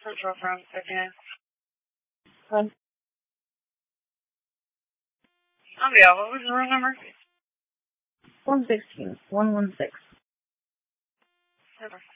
Central from again. What? Yeah, what was the room number? 116. 116. Never.